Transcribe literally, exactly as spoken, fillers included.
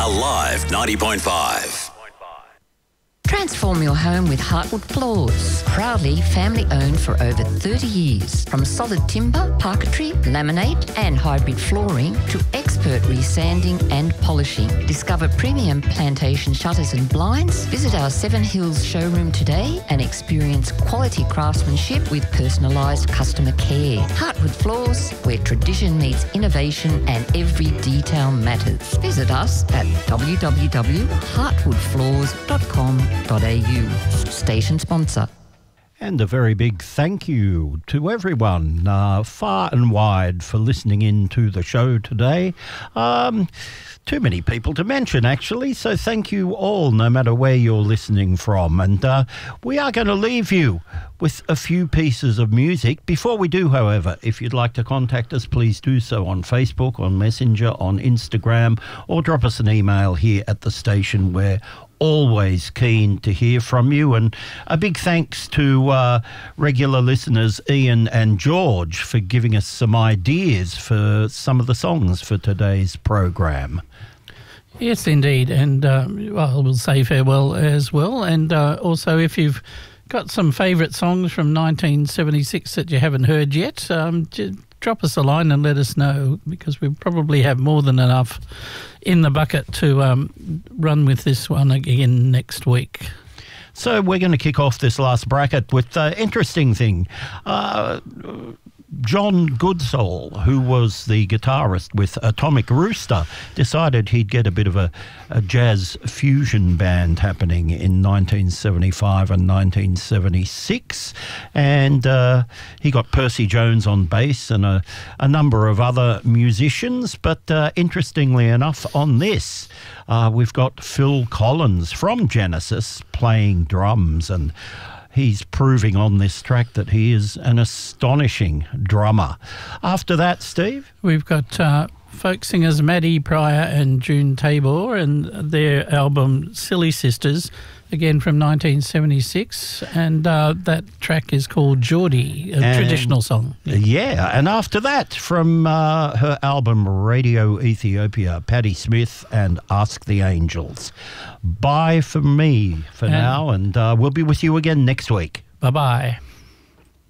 Alive ninety point five. Transform your home with Heartwood Floors. Proudly family-owned for over thirty years. From solid timber, parquetry, laminate and hybrid flooring to expert resanding and polishing. Discover premium plantation shutters and blinds. Visit our Seven Hills showroom today and experience quality craftsmanship with personalised customer care. Heartwood Floors, where tradition meets innovation and every detail matters. Visit us at w w w dot heartwood floors dot com dot a u. Station sponsor. And a very big thank you to everyone uh, far and wide for listening in to the show today. Um, too many people to mention, actually, so thank you all, no matter where you're listening from. And uh, we are going to leave you with a few pieces of music. Before we do, however, if you'd like to contact us, please do so on Facebook, on Messenger, on Instagram, or drop us an email here at the station. We're always keen to hear from you. And a big thanks to uh, regular listeners Ian and George for giving us some ideas for some of the songs for today's program. Yes, indeed. And uh, well, we'll say farewell as well. And uh, also, if you've got some favourite songs from nineteen seventy-six that you haven't heard yet, um, just drop us a line and let us know, because we probably have more than enough in the bucket to um, run with this one again next week. So we're going to kick off this last bracket with an uh, interesting thing. Uh, John Goodsall, who was the guitarist with Atomic Rooster, decided he'd get a bit of a, a jazz fusion band happening in nineteen seventy-five and nineteen seventy-six. And uh, he got Percy Jones on bass and a, a number of other musicians. But uh, interestingly enough, on this, uh, we've got Phil Collins from Genesis playing drums, and he's proving on this track that he is an astonishing drummer. After that, Steve? We've got uh, folk singers Maddie Pryor and June Tabor and their album Silly Sisters, again from nineteen seventy-six, and uh, that track is called Geordie, a and, traditional song. Yeah. yeah, and after that, from uh, her album Radio Ethiopia, Patti Smith and Ask the Angels. Bye from me for and, now, and uh, we'll be with you again next week. Bye-bye.